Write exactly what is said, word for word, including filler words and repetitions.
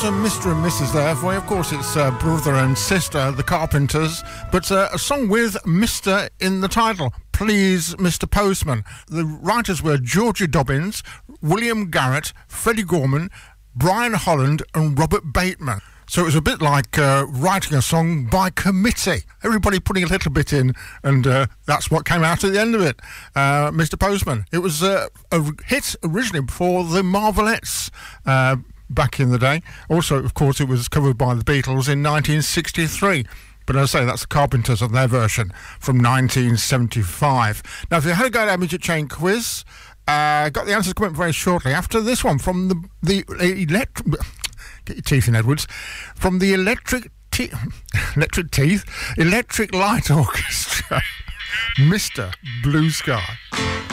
got a Mister and Missus there for you. Of course, it's uh, brother and sister, the Carpenters, but uh, a song with Mister in the title. Please, Mister Postman. The writers were Georgia Dobbins, William Garrett, Freddie Gorman, Brian Holland and Robert Bateman. So it was a bit like uh, writing a song by committee. Everybody putting a little bit in, and uh, that's what came out at the end of it. Uh, Mister Postman. It was uh, a hit originally for the Marvelettes uh, back in the day. Also, of course, it was covered by the Beatles in nineteen sixty-three. But as I say, that's the Carpenters and their version from nineteen seventy-five. Now, if you had a go at our Midget Chain quiz, uh, got the answers coming very shortly after this one from the the electric. Get your teeth in, Edwards. From the Electric Te- Electric Teeth Electric Light Orchestra, Mister Blue Sky.